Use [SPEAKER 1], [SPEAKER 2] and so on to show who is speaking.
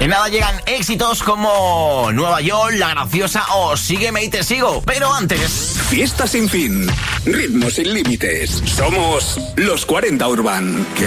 [SPEAKER 1] En nada llegan éxitos como Nueva York, La Graciosa o Sígueme y te sigo. Pero antes...
[SPEAKER 2] Fiesta sin fin, ritmos sin límites. Somos los 40 Urban.